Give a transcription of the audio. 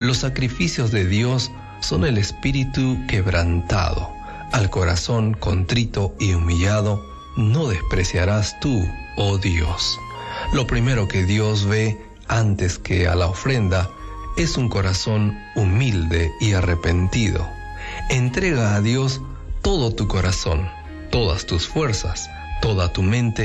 Los sacrificios de Dios son el espíritu quebrantado. Al corazón contrito y humillado no despreciarás tú, oh Dios. Lo primero que Dios ve antes que a la ofrenda es un corazón humilde y arrepentido. Entrega a Dios todo tu corazón, todas tus fuerzas, toda tu mente